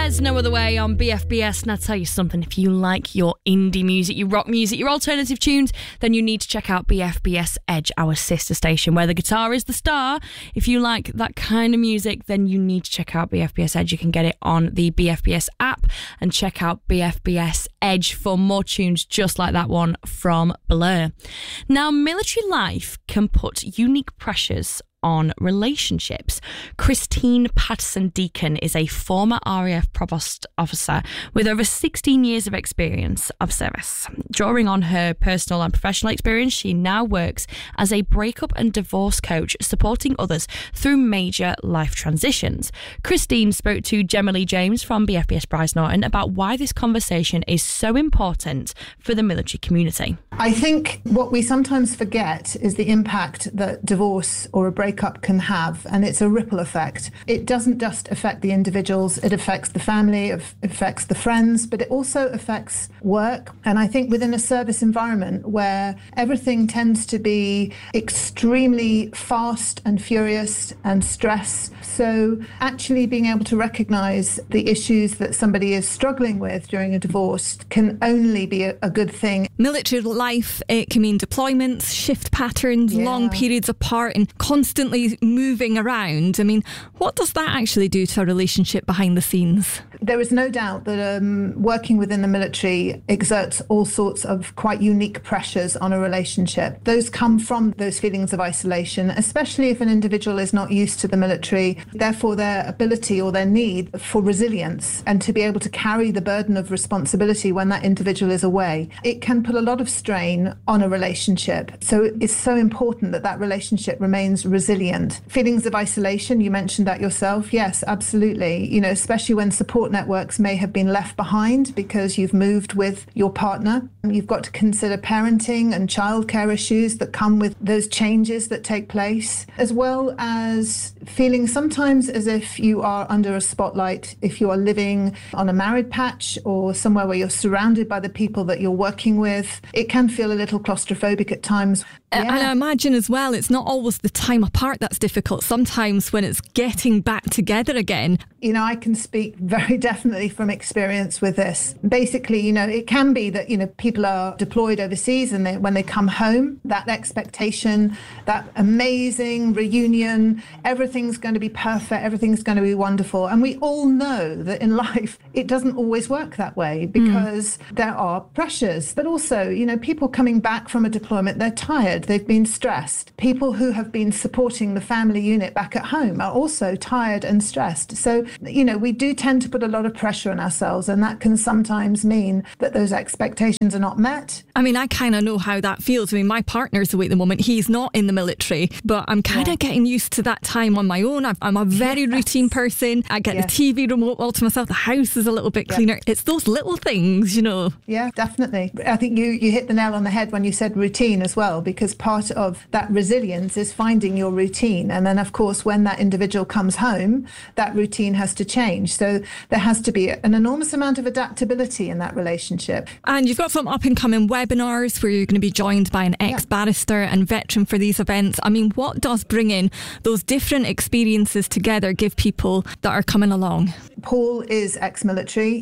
There's No Other Way on BFBS. And I'll tell you something, if you like your indie music, your rock music, your alternative tunes, then you need to check out BFBS Edge, our sister station, where the guitar is the star. If you like that kind of music, then you need to check out BFBS Edge. You can get it on the BFBS app and check out BFBS Edge for more tunes just like that one from Blur. Now, military life can put unique pressures on relationships. Christine Patterson-Deacon is a former RAF provost officer with over 16 years of experience of service. Drawing on her personal and professional experience, she now works as a breakup and divorce coach, supporting others through major life transitions. Christine spoke to Gemma Lee James from BFBS Bryce Norton about why this conversation is so important for the military community. I think what we sometimes forget is the impact that divorce or a breakup can have, and it's a ripple effect. It doesn't just affect the individuals, it affects the family, it affects the friends, but it also affects work. And I think within a service environment where everything tends to be extremely fast and furious and stress, so actually being able to recognise the issues that somebody is struggling with during a divorce can only be a good thing. Military life, it can mean deployments, shift patterns, long periods apart and constantly moving around. I mean, what does that actually do to a relationship behind the scenes? There is no doubt that working within the military exerts all sorts of quite unique pressures on a relationship. Those come from those feelings of isolation, especially if an individual is not used to the military. Therefore, their ability or their need for resilience and to be able to carry the burden of responsibility when that individual is away, it can put a lot of strain on a relationship. So it's so important that that relationship remains resilient. Feelings of isolation, you mentioned that yourself. Yes, absolutely. You know, especially when support networks may have been left behind because you've moved with your partner. You've got to consider parenting and childcare issues that come with those changes that take place, as well as feeling sometimes as if you are under a spotlight if you are living on a married patch or somewhere where you're surrounded by the people that you're working with. It can feel a little claustrophobic at times. And I imagine as well, it's not always the time apart that's difficult. Sometimes when it's getting back together again. You know, I can speak very definitely from experience with this. Basically, you know, it can be that, you know, people are deployed overseas and when they come home, that expectation, that amazing reunion, everything's going to be perfect, everything's going to be wonderful. And we all know that in life, it doesn't always work that way because there are pressures. But also, you know, people coming back from a deployment, they're tired, they've been stressed. People who have been supporting the family unit back at home are also tired and stressed. So, you know, we do tend to put a lot of pressure on ourselves, and that can sometimes mean that those expectations are not met. I mean, I kind of know how that feels. I mean, my partner's away at the moment. He's not in the military, but I'm kind of getting used to that time on my own. I'm a very routine person. I get the TV remote all to myself. The house is a little bit cleaner. It's those little things, you know. Yeah, definitely. I think you hit the nail on the head when you said routine as well, because part of that resilience is finding your routine. And then, of course, when that individual comes home, that routine has to change. So there has to be an enormous amount of adaptability in that relationship. And you've got some up-and-coming webinars where you're going to be joined by an ex-barrister and veteran for these events. I mean, what does bringing those different experiences together give people that are coming along? Paul is ex-military.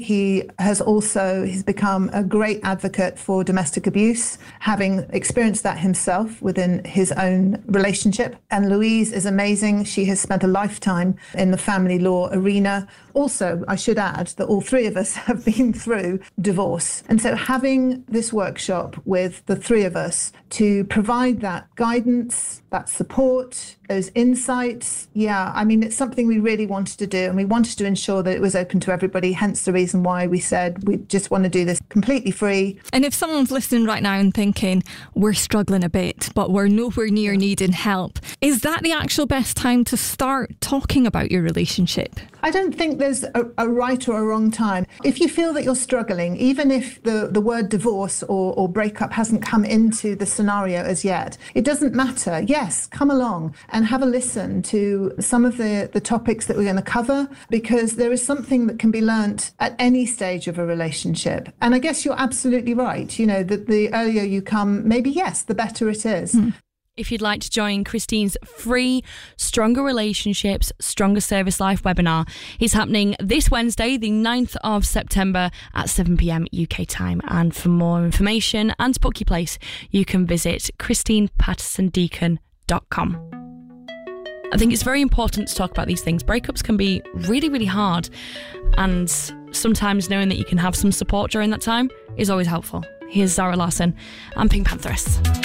He's become a great advocate for domestic abuse, having experienced that himself within his own relationship. And Louise is amazing. She has spent a lifetime in the family law arena. Also, I should add that all three of us have been through divorce. And so having this workshop with the three of us to provide that guidance, that support, those insights, I mean, it's something we really wanted to do, and we wanted to ensure that it was open to everybody, hence the reason why we said we just want to do this completely free. And if someone's listening right now and thinking, we're struggling a bit, but we're nowhere near needing help, is that the actual best time to start talking about your relationship? I don't think there's a right or a wrong time. If you feel that you're struggling, even if the word divorce or breakup hasn't come into the scenario as yet, it doesn't matter. Yes, come along and have a listen to some of the topics that we're going to cover, because there is something that can be learnt at any stage of a relationship. And I guess you're absolutely right. You know, that the earlier you come, maybe, yes, the better it is. if you'd like to join Christine's free Stronger Relationships, Stronger Service Life webinar. It's happening this Wednesday, the 9th of September at 7 p.m. UK time. And for more information and to book your place, you can visit ChristinePattersonDeacon.com. I think it's very important to talk about these things. Breakups can be really, really hard. And sometimes knowing that you can have some support during that time is always helpful. Here's Zara Larsson and Pink Pantheress.